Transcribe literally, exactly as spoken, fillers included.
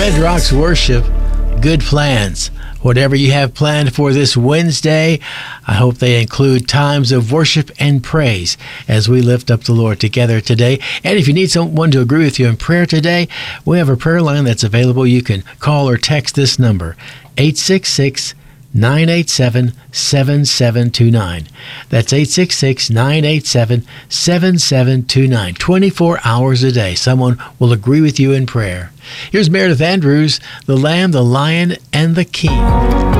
Red Rocks Worship, good plans. Whatever you have planned for this Wednesday, I hope they include times of worship and praise as we lift up the Lord together today. And if you need someone to agree with you in prayer today, we have a prayer line that's available. You can call or text this number, eight six six, nine eight seven, seven seven two nine. That's eight six six, nine eight seven, seven seven two nine. twenty-four hours a day, someone will agree with you in prayer. Here's Meredith Andrews, The Lamb, the Lion, and the King.